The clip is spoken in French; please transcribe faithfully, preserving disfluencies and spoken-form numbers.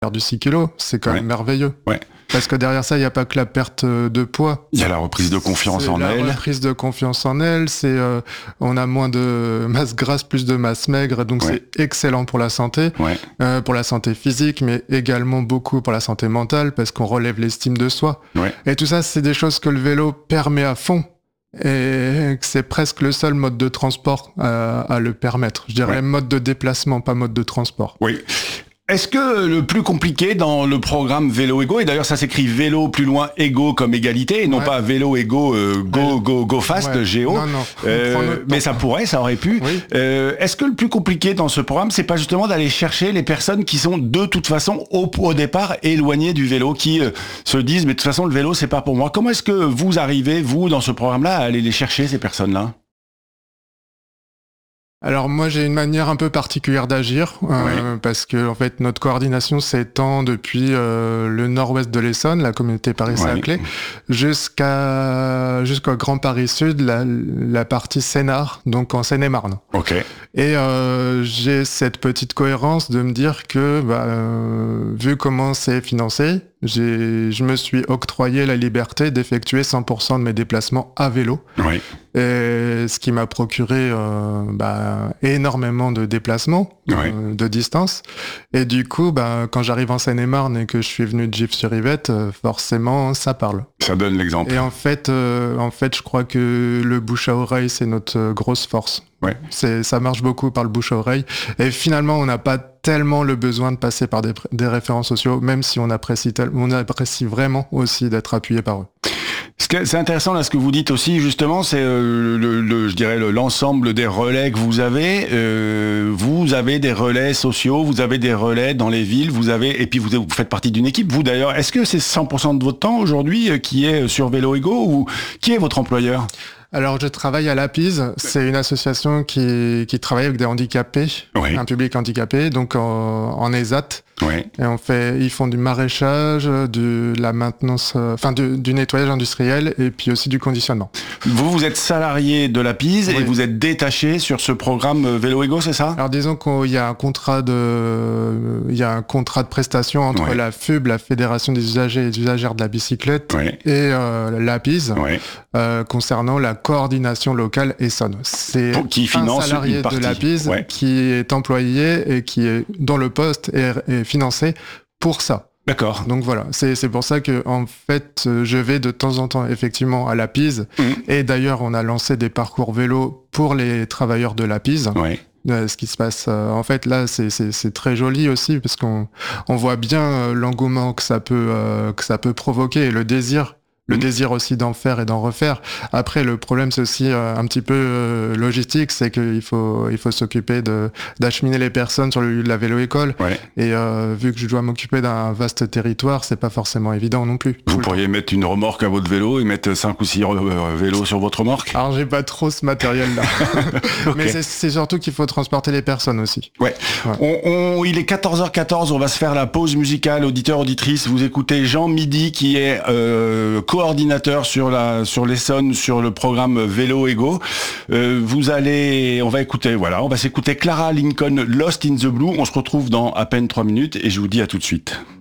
perdu six kilos, c'est quand ouais. même merveilleux. Ouais. Parce que derrière ça, il n'y a pas que la perte de poids. Il y a la reprise de confiance c'est en la elle. La reprise de confiance en elle, c'est euh, on a moins de masse grasse, plus de masse maigre, donc ouais. c'est excellent pour la santé, ouais. euh, pour la santé physique, mais également beaucoup pour la santé mentale, parce qu'on relève l'estime de soi. Ouais. Et tout ça, c'est des choses que le vélo permet à fond. Et que c'est presque le seul mode de transport à, à le permettre. Je dirais ouais. mode de déplacement, pas mode de transport. Oui. Est-ce que le plus compliqué dans le programme Vélo Ego, et d'ailleurs ça s'écrit vélo plus loin ego comme égalité, et non ouais. pas vélo ego euh, go, go, go fast, ouais. Géo, non, non. Euh, mais ça pourrait, ça aurait pu. Oui. Euh, est-ce que le plus compliqué dans ce programme, c'est pas justement d'aller chercher les personnes qui sont de toute façon au, au départ éloignées du vélo, qui euh, se disent mais de toute façon le vélo c'est pas pour moi. Comment est-ce que vous arrivez, vous, dans ce programme-là, à aller les chercher, ces personnes-là ? Alors moi j'ai une manière un peu particulière d'agir euh, oui. parce que en fait notre coordination s'étend depuis euh, le nord-ouest de l'Essonne, la communauté Paris-Saclay, oui. jusqu'à jusqu'au Grand Paris Sud, la, la partie Sénart, donc en Seine-et-Marne. Ok. Et euh, j'ai cette petite cohérence de me dire que bah, euh, vu comment c'est financé, j'ai je me suis octroyé la liberté d'effectuer cent pour cent de mes déplacements à vélo. Oui. Et ce qui m'a procuré euh, bah, énormément de déplacements, oui. euh, de distance. Et du coup, bah, quand j'arrive en Seine-et-Marne et que je suis venu de Gif-sur-Yvette, euh, forcément, ça parle. Ça donne l'exemple. Et en fait, euh, en fait, je crois que le bouche à oreille, c'est notre euh, grosse force. Ouais. C'est, ça marche beaucoup par le bouche à oreille. Et finalement, on n'a pas tellement le besoin de passer par des, des référents sociaux, même si on apprécie, tel, on apprécie vraiment aussi d'être appuyé par eux. C'est intéressant là ce que vous dites aussi justement, c'est euh, le, le, je dirais le, l'ensemble des relais que vous avez. Euh, vous avez des relais sociaux, vous avez des relais dans les villes, vous avez et puis vous, vous faites partie d'une équipe. Vous d'ailleurs, est-ce que c'est cent pour cent de votre temps aujourd'hui qui est sur Vélo Ego ou qui est votre employeur ? Alors, je travaille à l'APISE. C'est une association qui, qui travaille avec des handicapés, oui. un public handicapé, donc en, en ESAT. Oui. Et on fait, ils font du maraîchage, de la maintenance, enfin du, du nettoyage industriel et puis aussi du conditionnement. Vous, vous êtes salarié de l'APISE oui. et vous êtes détaché sur ce programme Vélo Ego, c'est ça ? Alors disons qu'il y a un contrat de, il y a un contrat de prestation entre oui. la F U B, la Fédération des usagers et des usagères de la bicyclette, oui. et euh, l'APISE oui. euh, concernant la coordination locale Essonne. C'est qui finance un salarié une partie. de l'APISE ouais. qui est employé et qui est dont le poste est, est financé pour ça. D'accord. Donc voilà, c'est c'est pour ça que en fait je vais de temps en temps effectivement à l'APISE mmh. et d'ailleurs on a lancé des parcours vélo pour les travailleurs de l'APISE. Oui. Euh, ce qui se passe euh, en fait là c'est c'est c'est très joli aussi parce qu'on on voit bien euh, l'engouement que ça peut euh, que ça peut provoquer et le désir le mmh. désir aussi d'en faire et d'en refaire. Après, le problème, c'est aussi euh, un petit peu euh, logistique, c'est qu'il faut, il faut s'occuper de, d'acheminer les personnes sur le, la vélo-école. Ouais. Et euh, vu que je dois m'occuper d'un vaste territoire, c'est pas forcément évident non plus. Vous pourriez mettre une remorque à votre vélo et mettre cinq ou six vélos sur votre remorque ? Alors, j'ai pas trop ce matériel-là. Okay. Mais c'est, c'est surtout qu'il faut transporter les personnes aussi. Ouais. ouais. On, on, il est quatorze heures quatorze, on va se faire la pause musicale. Auditeur, auditrice, vous écoutez Jean Midi qui est euh, coordinateur sur la sur l'Essonne sur le programme Vélo Ego. Euh, vous allez, on va écouter, voilà, on va s'écouter Clara Lincoln, Lost in the Blue. On se retrouve dans à peine trois minutes et je vous dis à tout de suite.